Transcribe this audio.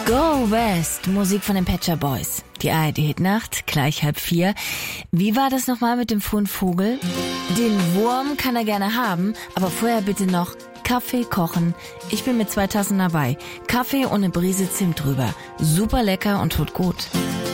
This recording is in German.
Go West, Musik von den Pet Shop Boys. Die ARD-Nacht, gleich 3:30. Wie war das nochmal mit dem frühen Vogel? Den Wurm kann er gerne haben, aber vorher bitte noch Kaffee kochen. Ich bin mit 2 Tassen dabei. Kaffee und eine Brise Zimt drüber. Super lecker und tut gut.